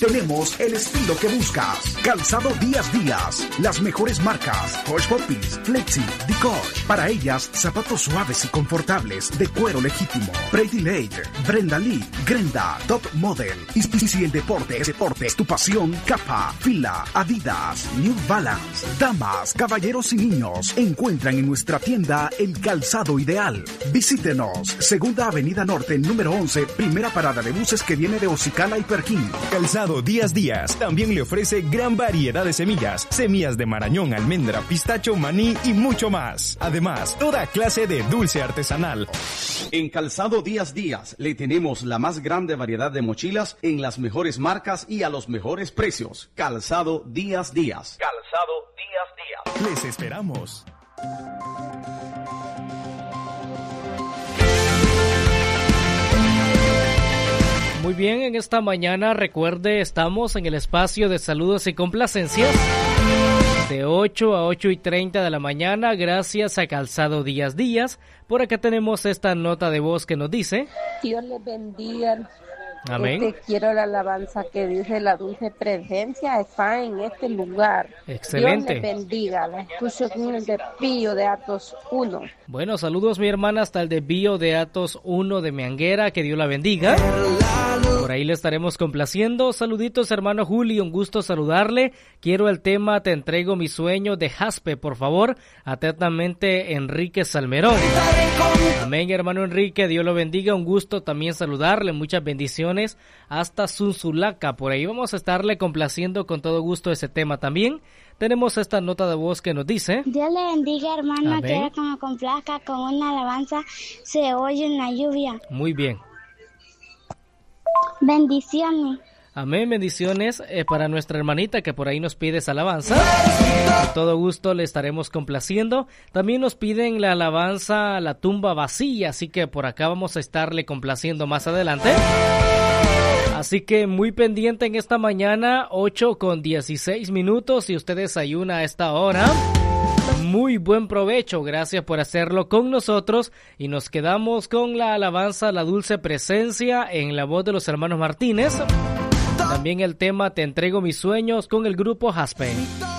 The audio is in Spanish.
Tenemos el estilo que buscas. Calzado Díaz. Las mejores marcas. Hush Puppies, Flexi, Decor. Para ellas, zapatos suaves y confortables de cuero legítimo. Pretty Late, Brenda Lee, Grenda, Top Model. Y si el deporte es tu pasión, Kappa, Fila, Adidas, New Balance. Damas, caballeros y niños encuentran en nuestra tienda el calzado ideal. Visítenos. Segunda Avenida Norte, número 11, primera parada de buses que viene de Ocicala y Perquín. Calzado Díaz también le ofrece gran variedad de semillas de marañón, almendra, pistacho, maní y mucho más. Además, toda clase de dulce artesanal. En Calzado Díaz le tenemos la más grande variedad de mochilas en las mejores marcas y a los mejores precios. Calzado Díaz. Calzado Díaz. Les esperamos. Muy bien, en esta mañana recuerde, estamos en el espacio de saludos y complacencias de 8 a 8:30 de la mañana, gracias a Calzado Díaz. Por acá tenemos esta nota de voz que nos dice: Dios les bendiga. Amén. Quiero la alabanza que dice: la dulce presencia está en este lugar. Excelente. Dios les bendiga. La escucho con el de Pío de Atos 1. Bueno, saludos mi hermana hasta el de Pío de Atos 1 de Meanguera, que Dios la bendiga. Por ahí le estaremos complaciendo. Saluditos hermano Juli, un gusto saludarle. Quiero el tema Te entrego mi sueño de Jaspe, por favor. Atentamente Enrique Salmerón. Amén hermano Enrique, Dios lo bendiga, un gusto también saludarle, muchas bendiciones hasta Sunzulaca. Por ahí vamos a estarle complaciendo con todo gusto ese tema también. Tenemos esta nota de voz que nos dice: Dios le bendiga hermano. Amén. Quiero que me complazca con una alabanza, Se oye en la lluvia. Muy bien. Bendiciones. Amén, bendiciones para nuestra hermanita que por ahí nos pide esa alabanza. Con todo gusto le estaremos complaciendo. También nos piden la alabanza La tumba vacía, así que por acá vamos a estarle complaciendo más adelante. Así que muy pendiente en esta mañana, 8:16. Si usted desayuna a esta hora, muy buen provecho, gracias por hacerlo con nosotros. Y nos quedamos con la alabanza La dulce presencia en la voz de los hermanos Martínez. También el tema Te entrego mis sueños con el grupo Jaspe.